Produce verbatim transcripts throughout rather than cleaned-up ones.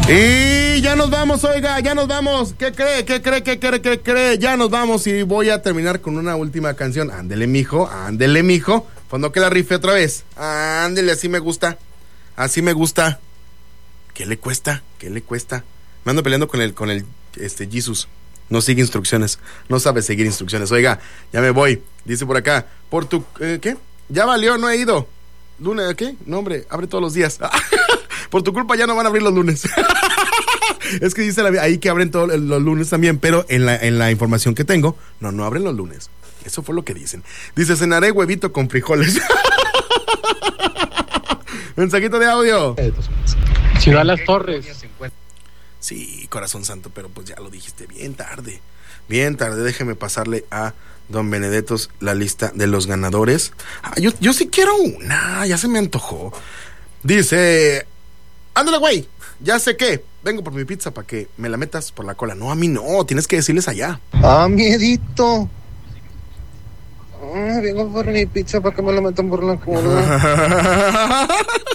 Y ya nos vamos, oiga, ya nos vamos. ¿Qué cree? ¿Qué cree? ¿Qué cree? ¿Qué cree? Ya nos vamos y voy a terminar con una última canción. Ándele, mijo, ándele, mijo. Cuando que la rife otra vez. Ándele, así me gusta. Así me gusta. ¿Qué le cuesta? ¿Qué le cuesta? Me ando peleando con el, con el, este, Jesus. No sigue instrucciones. No sabe seguir instrucciones. Oiga, ya me voy. Dice por acá. Por tu, eh, ¿qué? Ya valió, no he ido. Lunes, ¿qué? No, hombre, abre todos los días. Por tu culpa ya no van a abrir los lunes. Es que dice la, ahí que abren todos los lunes también, pero en la, en la información que tengo, no, no abren los lunes. Eso fue lo que dicen. Dice, cenaré huevito con frijoles. Mensajito de audio. Ciudad Las Torres. Sí, corazón santo, pero pues ya lo dijiste bien tarde. Bien tarde, déjeme pasarle a Don Benedetos la lista de los ganadores. Ah, yo, yo sí quiero una, ya se me antojó. Dice, ándale, güey, ya sé qué. Vengo por mi pizza para que me la metas por la cola. No, a mí no, tienes que decirles allá. Ah, miedito. Ah, vengo por mi pizza para que me la metan por la cola.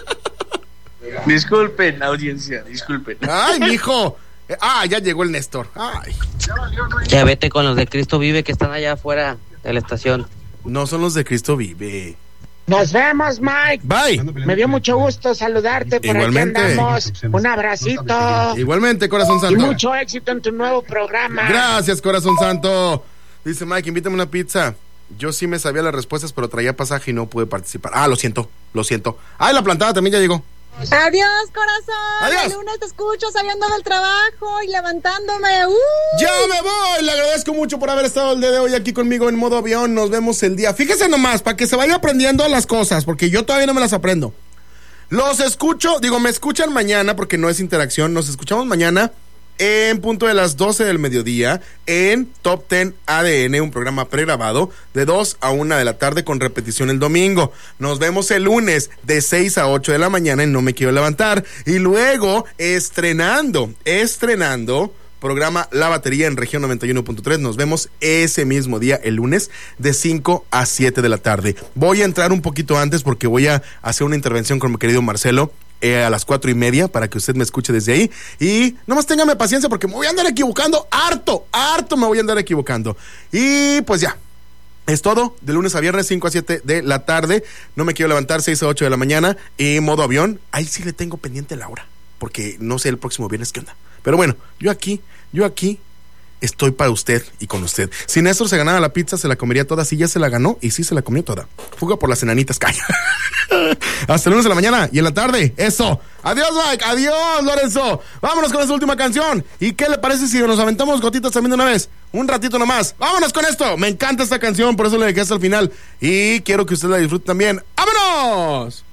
Disculpen, audiencia, disculpen. Ay, mijo. Ah, ya llegó el Néstor. Ay. Ya vete con los de Cristo Vive que están allá afuera de la estación. No son los de Cristo Vive. Nos vemos, Mike. Bye. Me dio mucho gusto saludarte. Por Igualmente. aquí andamos. Un abracito. Igualmente, corazón santo. Y mucho éxito en tu nuevo programa. Gracias, corazón santo. Dice Mike, invítame una pizza. Yo sí me sabía las respuestas, pero traía pasaje y no pude participar. Ah, lo siento, lo siento. Ah, la plantada también ya llegó. Adiós, corazón. Adiós. El lunes te escucho saliendo del trabajo y levantándome. ¡Uh! Ya me voy. Le agradezco mucho por haber estado el día de hoy aquí conmigo en modo avión. Nos vemos el día. Fíjese nomás, para que se vaya aprendiendo las cosas, porque yo todavía no me las aprendo. Los escucho, digo, me escuchan mañana, porque no es interacción. Nos escuchamos mañana en punto de las doce del mediodía en Top diez A D N, un programa pregrabado de dos a una de la tarde con repetición el domingo. Nos vemos el lunes de seis a ocho de la mañana en No Me Quiero Levantar, y luego estrenando, estrenando programa La Batería en Región noventa y uno punto tres. Nos vemos ese mismo día, el lunes, de cinco a siete de la tarde. Voy a entrar un poquito antes porque voy a hacer una intervención con mi querido Marcelo Eh, a las cuatro y media para que usted me escuche desde ahí, y nomás téngame paciencia porque me voy a andar equivocando harto, harto me voy a andar equivocando. Y pues ya, es todo, de lunes a viernes cinco a siete de la tarde. No Me Quiero Levantar, seis a ocho de la mañana, y modo avión, ahí sí le tengo pendiente la hora, porque no sé el próximo viernes qué onda, pero bueno, yo aquí, yo aquí estoy para usted y con usted. Si Néstor se ganaba la pizza, se la comería toda. Si ya se la ganó, y sí se la comió toda. Fuga por las enanitas, calla. Hasta el lunes de la mañana y en la tarde. Eso. Adiós, Mike. Adiós, Lorenzo. Vámonos con esta última canción. ¿Y qué le parece si nos aventamos gotitas también de una vez? Un ratito nomás. Vámonos con esto. Me encanta esta canción, por eso le dejé hasta el final. Y quiero que usted la disfrute también. ¡Vámonos!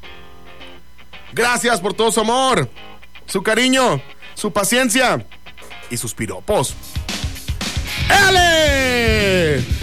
Gracias por todo su amor, su cariño, su paciencia y sus piropos. ¡Éale!